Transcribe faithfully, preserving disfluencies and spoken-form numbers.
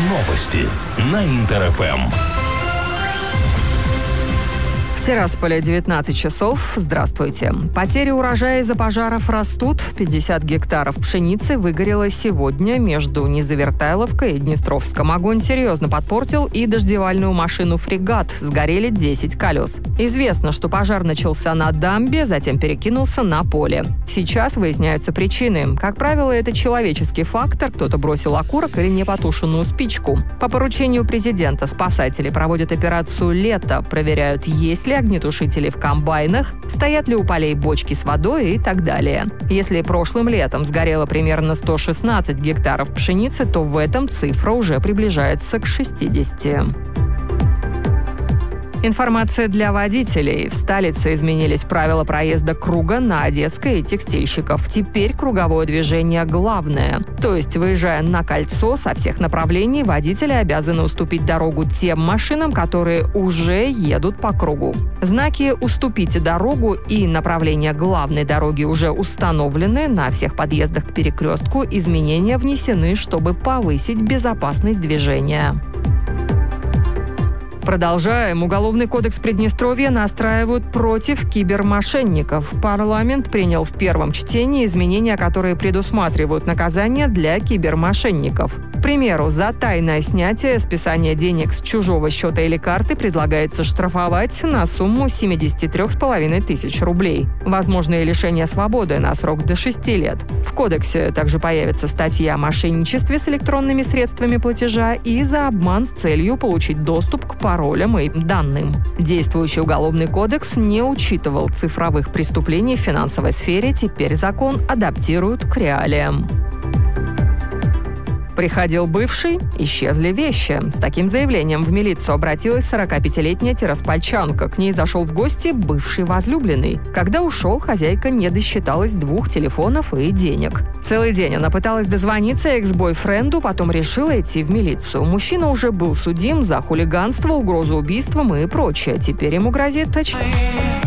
Новости на Интер-ФМ. В Тирасполе девятнадцать часов. Здравствуйте. Потери урожая из-за пожаров растут. пятьдесят гектаров пшеницы выгорело сегодня между Низавертайловкой и Днестровском. Огонь серьезно подпортил и дождевальную машину «Фрегат». Сгорели десять колес. Известно, что пожар начался на дамбе, затем перекинулся на поле. Сейчас выясняются причины. Как правило, это человеческий фактор. Кто-то бросил окурок или непотушенную спичку. По поручению президента спасатели проводят операцию «Лето». Проверяют, есть ли огнетушители в комбайнах, стоят ли у полей бочки с водой и так далее. Если прошлым летом сгорело примерно сто шестнадцать гектаров пшеницы, то в этом цифра уже приближается к шестидесяти. Информация для водителей. В столице изменились правила проезда круга на Одесской и текстильщиков. Теперь круговое движение главное. То есть, выезжая на кольцо со всех направлений, водители обязаны уступить дорогу тем машинам, которые уже едут по кругу. Знаки «Уступите дорогу» и «Направление главной дороги» уже установлены на всех подъездах к перекрестку. Изменения внесены, чтобы повысить безопасность движения. Продолжаем. Уголовный кодекс Приднестровья настраивают против кибермошенников. Парламент принял в первом чтении изменения, которые предусматривают наказание для кибермошенников. К примеру, за тайное снятие, списание денег с чужого счета или карты предлагается штрафовать на сумму семьдесят три с половиной тысяч рублей. Возможно и лишение свободы на срок до шести лет. В кодексе также появится статья о мошенничестве с электронными средствами платежа и за обман с целью получить доступ к паролям и данным. Действующий уголовный кодекс не учитывал цифровых преступлений в финансовой сфере, теперь закон адаптируют к реалиям. Приходил бывший, исчезли вещи. С таким заявлением в милицию обратилась сорокапятилетняя тираспольчанка. К ней зашел в гости бывший возлюбленный. Когда ушел, хозяйка не досчиталась двух телефонов и денег. Целый день она пыталась дозвониться экс-бойфренду, потом решила идти в милицию. Мужчина уже был судим за хулиганство, угрозу убийством и прочее. Теперь ему грозит точно.